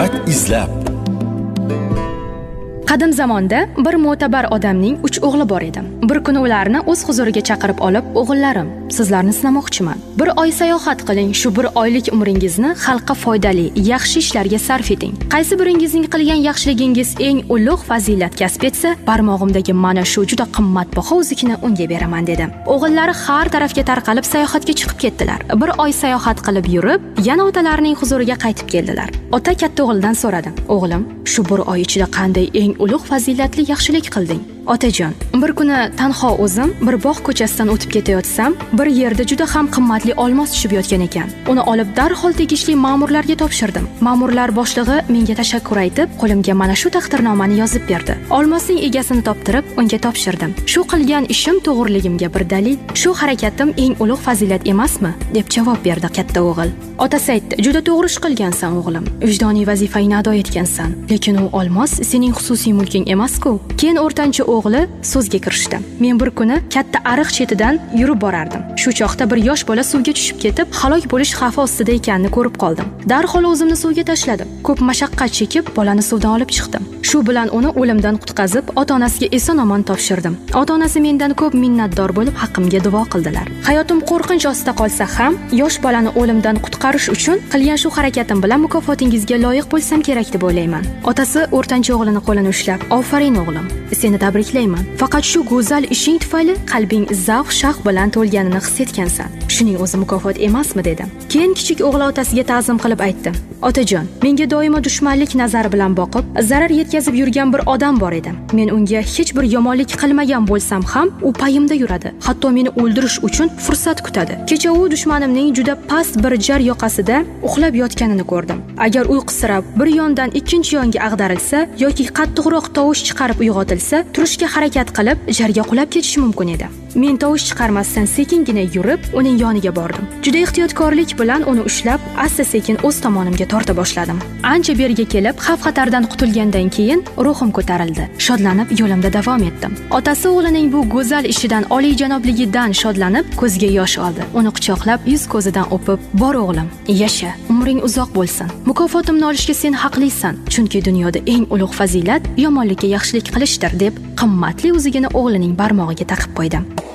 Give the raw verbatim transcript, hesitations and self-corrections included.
Demak, izlab. Qadim zamonda bir mo'tabar odamning uch o'g'li bor edi. Bir kuni ularni o'z huzuriga chaqirib olib, "O'g'illarim, sizlarni sinamoqchiman. Bir oy sayohat qiling, shu bir oylik umringizni xalqqa foydali, yaxshi ishlarga sarf eting. Qaysi biringizning qilgan yaxshiligingiz eng ulug' fazilat kasb etsa, barmog'imdagi mana shu juda qimmatbaho uzukni unga beraman" dedi. O'g'illari har tarafga tarqalib sayohatga chiqib ketdilar. Bir oy sayohat qilib yurib, yana otalarining huzuriga qaytib keldilar. Ota katta o'g'lidan so'radi: "O'g'lim, shu bir oy ichida qanday eng ulug' fazilatli yaxshilik qilding?" "Otajon, bir kuni tanho o'zim bir bog' ko'chasidan o'tib ketayotsam, bir yerda juda ham qimmatli olmos tushib yotgan ekan. Uni olib darhol tegishli ma'murlarga topshirdim. Ma'murlar boshlig'i menga tashakkur aytib, qo'limga mana shu taqdirnomani yozib berdi. Olmosning egasini toptirib, unga topshirdim. Shu qilgan ishim to'g'riligimga bir dalil, shu harakatim eng ulug' fazilat emasmi?" deb javob berdi katta o'g'il. Otasi aytdi: "Juda to'g'ri ish qilgansan o'g'lim. Vijdoniy vazifangni ado etgansan. Lekin u olmos sening xususiy mulking emas-ku." Keyin o'rtanchi o'g'li so'zga kirishdi: "Men bir kuni katta ariq chetidan yurib borardim. Shu choqda bir yosh bola suvga tushib ketib, halok bo'lish xavfi ostida ekanini ko'rib qoldim. Darhol o'zimni suvga tashladim. Ko'p mashaqqat chekib, bolani suvdan olib chiqdim. Shu bilan uni o'limdan qutqazib, ota-onasiga eson-omon topshirdim. Ota-onasi mendan ko'p minnatdor bo'lib, haqqimga duo qildilar. Hayotim qo'rqinch ostida qolsa ham, yosh bolani o'limdan qutqarish uchun qilgan shu harakatim bilan mukofotingizga loyiq bo'lsam kerak deb o'ylayman." Otasi o'rtanchi o'g'lini qo'lini ushlab: "Ofarin o'g'lim, seni tabriklayman. Faqat shu go'zal ishing tufayli qalbing zavq shaq bilan to'lganini his etgansan. Shuning o'zi mukofot emasmi?" dedi. Keyin kichik o'g'li otasiga ta'zim qilib aytdi: "Otajon, menga doimo dushmanlik nazari bilan boqib, zarar yetkazib yurgan bir odam bor edi. Men unga hech bir yomonlik qilmagan bo'lsam ham, u payimda yuradi. Hatto meni o'ldirish uchun fursat kutadi. Kecha u dushmanimning juda past bir jar yoqasida uxlab yotganini ko'rdim. Agar uyqusirab bir yondan ikkinchi yonga ag'darilsa yoki qattiqroq tovush chiqarib uyg'otilsa, turishga harakat qilib, jarga qulab ketishi mumkin edi. Men tovush chiqarmasdan sekingina yurib, uning yoniga bordim. Juda ehtiyotkorlik bilan uni ushlab, asta-sekin o'z tomonimga torta boshladim. Ancha beriga kelib, xavf-xatardan qutulgandan keyin ruhim ko'tarildi. Shodlanib yo'limda davom etdim." Otasi o'g'lining bu go'zal ishidan, oliyjanobligidan shodlanib, ko'ziga yosh oldi. Uni quchoqlab, yuz ko'zidan o'pib: "Bor o'g'lim, yasha, umring uzoq bo'lsin. Mukofotimni olishga sen haqlisan, chunki dunyoda eng ulug' fazilat yomonlikka yaxshilik qilishdir" deb qimmatli uzugini o'g'lining barmog'iga taqib qo'ydi.